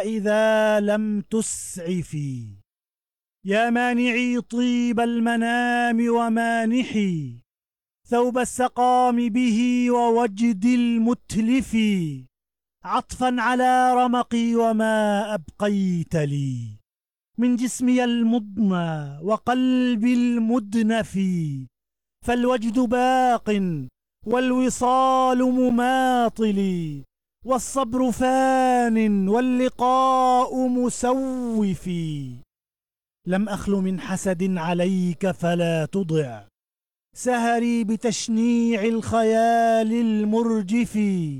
إذا لم تسعفي. يا مانعي طيب المنام ومانحي ثوب السقام به ووجد المتلف، عطفا على رمقي وما أبقيت لي من جسمي المضنى وقلبي المدنف. فالوجد باق والوصال مماطل والصبر فان واللقاء مسوف. لم أخل من حسد عليك فلا تضع سهري بتشنيع الخيال المرجف.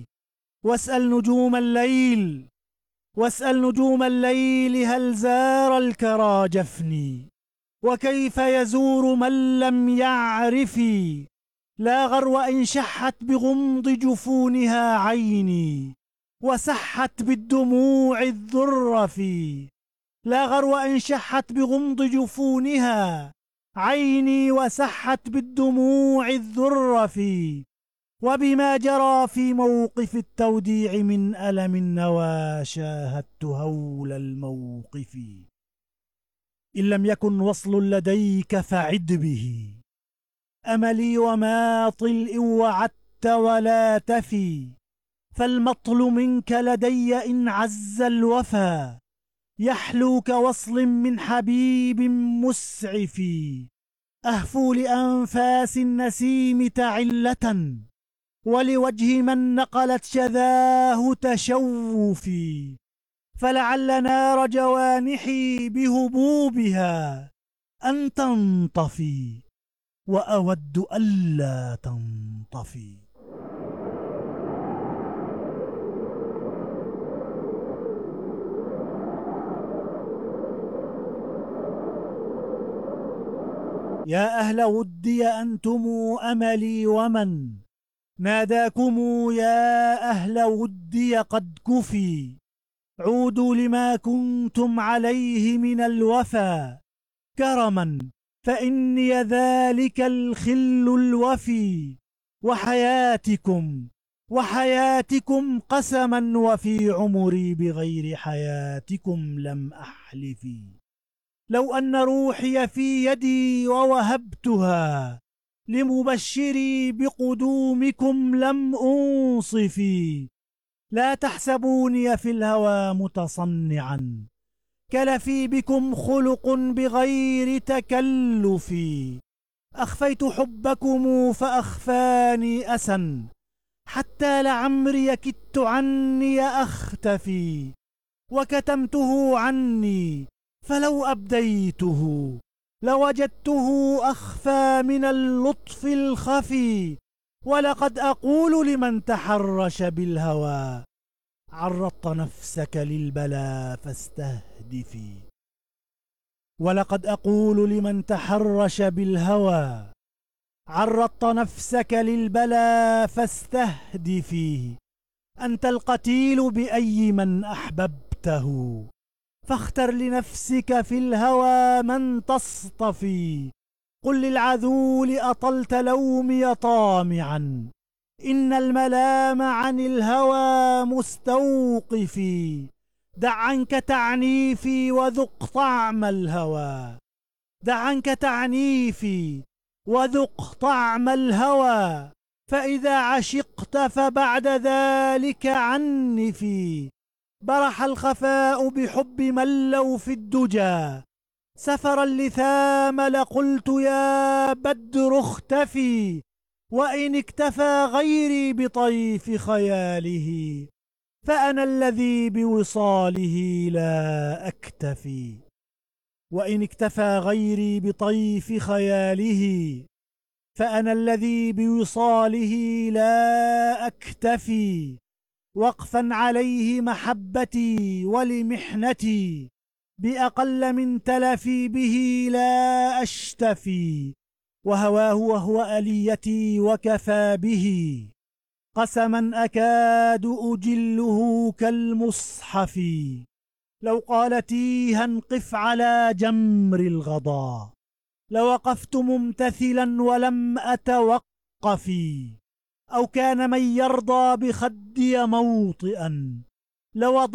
واسأل نجوم الليل هل زار الكرى جفني وكيف يزور من لم يعرف. لا غرو إن شحت بغمض جفونها عيني وسحت بالدموع الذرف. لا غرو إن شحت بغمض جفونها عيني وسحت بالدموع الذرف. وبما جرى في موقف التوديع من ألم النوى شاهدت هول الموقف. إن لم يكن وصل لديك فعد به أملي وماطل إن وعدت ولا تفي. فالمطل منك لدي إن عز الوفا يحلو كوصل من حبيب مسعف. أهفو لأنفاس النسيم تعلة ولوجه من نقلت شذاه تشوفي. فلعل نار جوانحي بهبوبها أن تنطفي وأود ألا تنطفي. يا أهل ودي أنتم أملي ومن ناداكم يا أهل ودي قد كفي. عودوا لما كنتم عليه من الوفا كرما فإني ذلك الخل الوفي. وحياتكم قسما وفي عمري بغير حياتكم لم أحلف. لو أن روحي في يدي ووهبتها لمبشري بقدومكم لم أنصفي. لا تحسبوني في الهوى متصنعا كلفي بكم خلق بغير تكلف. أخفيت حبكم فأخفاني أسا حتى لعمري كدت عني أختفي. وكتمته عني فلو أبديته لوجدته أخفى من اللطف الخفي. ولقد أقول لمن تحرش بالهوى عرضت نفسك للبلا فاستهدفي. ولقد أقول لمن تحرش بالهوى عرضت نفسك للبلا فاستهدفي. أنت القتيل بأي من أحببته فاختر لنفسك في الهوى من تصطفي. قل للعذول أطلت لومي طامعا إن الملام عن الهوى مستوقفي. دع عنك تعنيفي وذق طعم الهوى. دع عنك تعنيفي وذق طعم الهوى. فإذا عشقت فبعد ذلك عنفي. برح الخفاء بحب من لو في الدجى سفر اللثام لقلت يا بدر اختفي. وإن اكتفى غيري بطيف خياله فأنا الذي بوصاله لا أكتفي. وإن اكتفى غيري بطيف خياله فأنا الذي بوصاله لا أكتفي. وقفا عليه محبتي ولمحنتي بأقل من تلفي به لا أشتفي. وهواه وهو أليتي وكفى به قسما أكاد أجله كالمصحف. لو قال تيها قف على جمر الغضا لوقفت ممتثلا ولم أتوقف. أو كان من يرضى بخدي موطئا لوضع